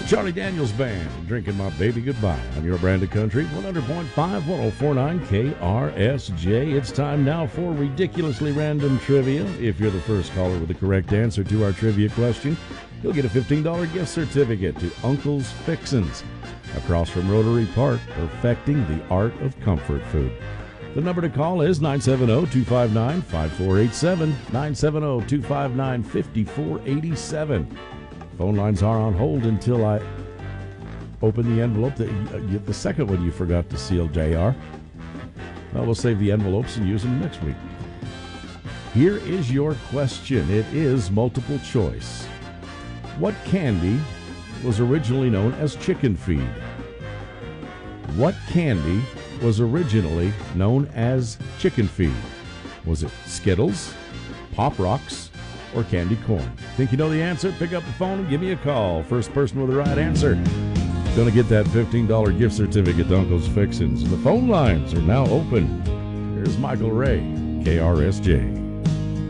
Charlie Daniels Band, Drinking My Baby Goodbye on your brand of country, 100.5, 1049 KRSJ. It's time now for Ridiculously Random Trivia. If you're the first caller with the correct answer to our trivia question, you'll get a $15 gift certificate to Uncle's Fixins, across from Rotary Park, perfecting the art of comfort food. The number to call is 970-259-5487, 970-259-5487. Phone lines are on hold until I open the envelope. The second one you forgot to seal, JR. Well, we'll save the envelopes and use them next week. Here is your question. It is multiple choice. What candy was originally known as chicken feed? What candy was originally known as chicken feed? Was it Skittles, Pop Rocks, or candy corn? Think you know the answer? Pick up the phone and give me a call. First person with the right answer gonna get that $15 gift certificate to Uncle's Fixins. And the phone lines are now open. Here's Michael Ray, KRSJ.